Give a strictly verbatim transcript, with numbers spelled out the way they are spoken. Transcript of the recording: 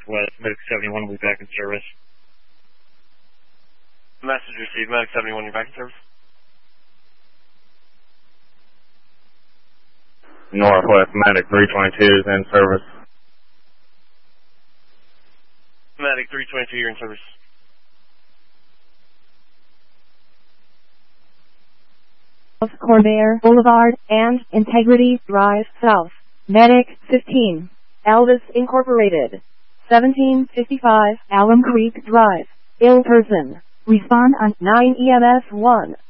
Northwest, Medic seventy-one will be back in service. Message received, Medic seventy-one, you're back in service. Northwest, Medic three twenty-two is in service. Medic three twenty-two, you're in service. Corvair Boulevard and Integrity Drive South. Medic fifteen. Elvis Incorporated. seventeen fifty-five Alum Creek Drive. Ill person. Respond on nine E M S one.